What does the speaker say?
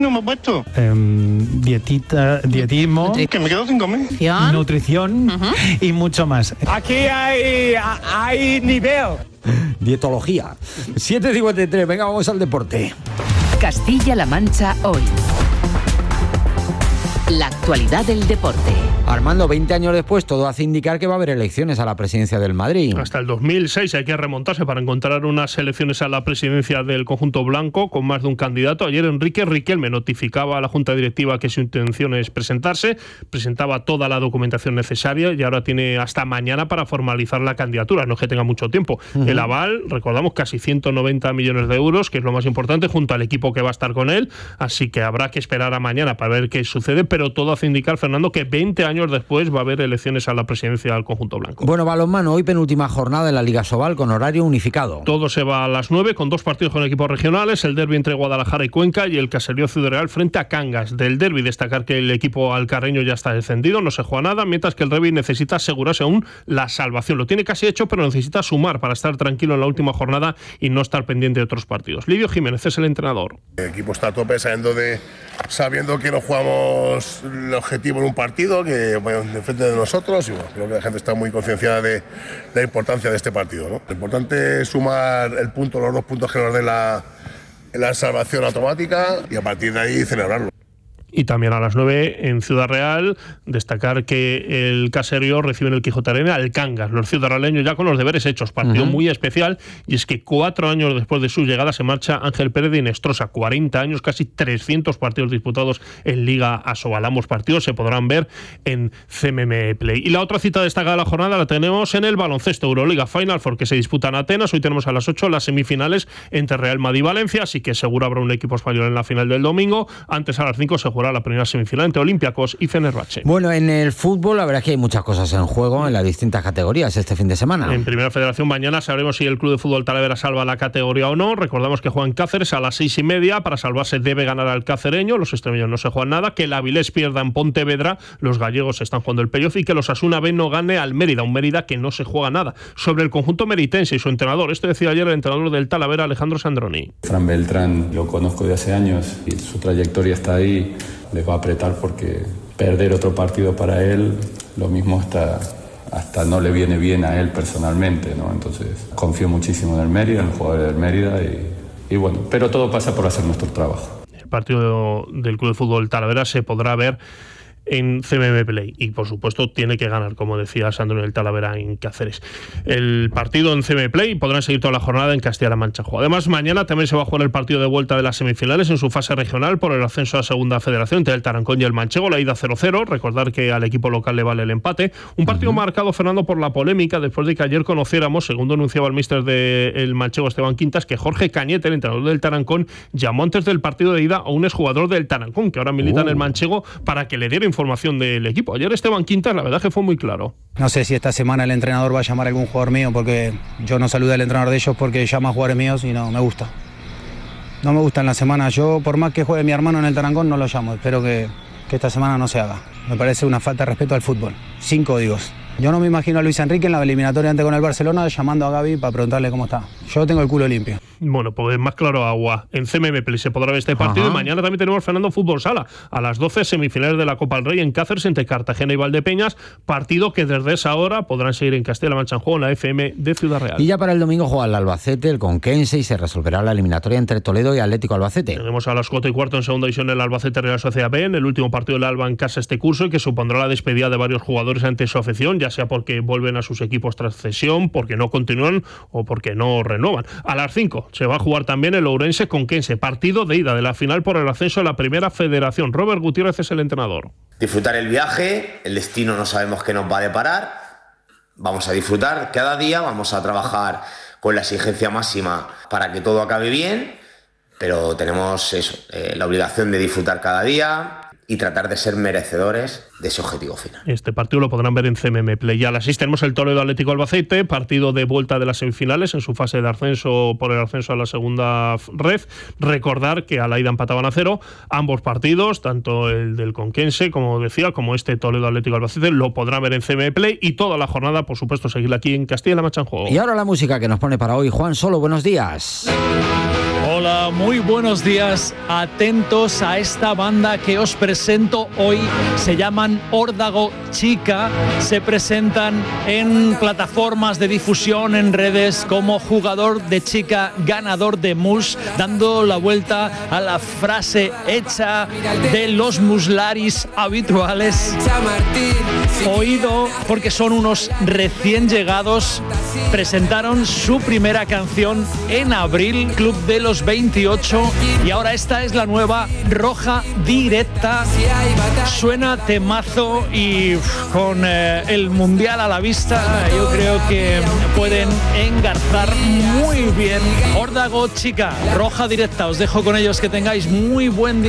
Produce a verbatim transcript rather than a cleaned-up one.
no me he puesto? Eh, dietita, dietismo. Que me quedo sin comer. Nutrición uh-huh. y mucho más. Aquí hay, hay nivel. Dietología. siete cincuenta y tres, venga, vamos al deporte. Castilla-La Mancha hoy. La actualidad del deporte. Armando, veinte años después, todo hace indicar que va a haber elecciones a la presidencia del Madrid. Hasta el dos mil seis hay que remontarse para encontrar unas elecciones a la presidencia del conjunto blanco con más de un candidato. Ayer Enrique Riquelme notificaba a la Junta Directiva que su intención es presentarse, presentaba toda la documentación necesaria y ahora tiene hasta mañana para formalizar la candidatura, no es que tenga mucho tiempo. Uh-huh. El aval, recordamos, casi ciento noventa millones de euros, que es lo más importante, junto al equipo que va a estar con él, así que habrá que esperar a mañana para ver qué sucede, pero todo hace indicar, Fernando, que veinte años después va a haber elecciones a la presidencia del conjunto blanco. Bueno, balonmano, hoy penúltima jornada en la Liga Sobal con horario unificado. Todo se va a las nueve con dos partidos con equipos regionales, el derbi entre Guadalajara y Cuenca y el Caserío Ciudad Real frente a Cangas. Del derbi destacar que el equipo alcarreño ya está descendido, no se juega nada, mientras que el Revi necesita asegurarse aún la salvación. Lo tiene casi hecho, pero necesita sumar para estar tranquilo en la última jornada y no estar pendiente de otros partidos. Livio Jiménez es el entrenador. El equipo está a tope sabiendo, de, sabiendo que no jugamos el objetivo en un partido, que bueno, frente de nosotros, y bueno, creo que la gente está muy concienciada de, de la importancia de este partido, ¿no? Lo importante es sumar el punto, los dos puntos que nos den la, la salvación automática y a partir de ahí celebrarlo. Y también a las nueve en Ciudad Real, destacar que el Caserío recibe en el Quijote Arena al Cangas. Los ciudadaleños ya con los deberes hechos. Partido uh-huh. muy especial, y es que cuatro años después de su llegada se marcha Ángel Pérez de Inestrosa. cuarenta años, casi trescientos partidos disputados en Liga Asobal. Ambos partidos se podrán ver en C M M Play. Y la otra cita destacada de la jornada la tenemos en el baloncesto. Euroliga Final Four, que se disputa en Atenas. Hoy tenemos a las ocho las semifinales entre Real Madrid y Valencia, así que seguro habrá un equipo español en la final del domingo. Antes a las cinco se jugará la primera semifinal entre Olympiacos y Fenerbahce. Bueno, en el fútbol la verdad es que hay muchas cosas en juego en las distintas categorías este fin de semana. En Primera Federación mañana sabremos si el Club de Fútbol Talavera salva la categoría o no. Recordamos que juegan Cáceres a las seis y media. Para salvarse debe ganar al cacereño. Los extremeños no se juegan nada. Que el Avilés pierda en Pontevedra. Los gallegos están jugando el playoff. Y que los Asuna B no gane al Mérida. Un Mérida que no se juega nada. Sobre el conjunto meritense y su entrenador. Esto decía ayer el entrenador del Talavera, Alejandro Sandroni. Fran Beltrán lo conozco de hace años y su trayectoria está ahí. Les va a apretar porque perder otro partido para él, lo mismo hasta, hasta no le viene bien a él personalmente, ¿no? Entonces confío muchísimo en el Mérida, en los jugadores del Mérida y, y bueno, pero todo pasa por hacer nuestro trabajo. El partido del Club de Fútbol Talavera se podrá ver en C M M Play y por supuesto tiene que ganar, como decía Sandro, en el Talavera en Cáceres. El partido en C M M Play podrán seguir toda la jornada en Castilla-La Mancha. Además, mañana también se va a jugar el partido de vuelta de las semifinales en su fase regional por el ascenso a Segunda Federación entre el Tarancón y el Manchego, la ida cero cero. Recordar que al equipo local le vale el empate. Un partido uh-huh. marcado, Fernando, por la polémica después de que ayer conociéramos, según denunciaba el míster del Manchego, Esteban Quintas, que Jorge Cañete, el entrenador del Tarancón, llamó antes del partido de ida a un exjugador del Tarancón que ahora milita uh. en el Manchego para que le diera información del equipo. Ayer Esteban Quintas, la verdad que fue muy claro. No sé si esta semana el entrenador va a llamar a algún jugador mío, porque yo no saludo al entrenador de ellos porque llama a jugadores míos y no me gusta. No me gusta en la semana. Yo, por más que juegue mi hermano en el Tarancón, no lo llamo. Espero que, que esta semana no se haga. Me parece una falta de respeto al fútbol. Sin códigos. Yo no me imagino a Luis Enrique en la eliminatoria antes con el Barcelona llamando a Gaby para preguntarle cómo está. Yo tengo el culo limpio. Bueno, pues más claro agua. En C M M Play se podrá ver este partido. Ajá. Y mañana también tenemos Fernando Fútbol Sala. A las doce, semifinales de la Copa del Rey en Cáceres entre Cartagena y Valdepeñas. Partido que desde esa hora podrán seguir en Castilla-La Mancha en juego en la F M de Ciudad Real. Y ya para el domingo juega el Albacete, el Conquense y se resolverá la eliminatoria entre Toledo y Atlético Albacete. Tenemos a las cuatro y cuarto en segunda división el Albacete Real Sociedad B, en el último partido del Alba en casa este curso, y que supondrá la despedida de varios jugadores ante su afición, ya sea porque vuelven a sus equipos tras cesión, porque no continúan o porque no renovan. A las cinco se va a jugar también el Ourense Conquense, partido de ida de la final por el ascenso a la Primera Federación. Robert Gutiérrez es el entrenador. Disfrutar el viaje, el destino no sabemos qué nos va a deparar. Vamos a disfrutar cada día, vamos a trabajar con la exigencia máxima para que todo acabe bien, pero tenemos eso, eh, la obligación de disfrutar cada día y tratar de ser merecedores de ese objetivo final. Este partido lo podrán ver en C M M Play. Ya a las seis tenemos el Toledo Atlético Albacete, partido de vuelta de las semifinales en su fase de ascenso por el ascenso a la segunda red. Recordar que a la ida empataban a cero. Ambos partidos, tanto el del Conquense, como decía, como este Toledo Atlético Albacete, lo podrán ver en C M M Play y toda la jornada, por supuesto, seguirla aquí en Castilla-La Mancha en juego. Y ahora la música que nos pone para hoy Juan Solo. Buenos días. Hola, muy buenos días. Atentos a esta banda que os presento hoy. Se llaman Órdago Chica. Se presentan en plataformas de difusión, en redes, como jugador de chica, ganador de mus, dando la vuelta a la frase hecha de los muslaris habituales. Oído, porque son unos recién llegados. Presentaron su primera canción en abril, Club de los veintiocho, y ahora esta es la nueva, Roja Directa. Suena temazo y uf, con eh, el Mundial a la vista, yo creo que pueden engarzar muy bien. Órdago Chica, Roja Directa. Os dejo con ellos, que tengáis muy buen día.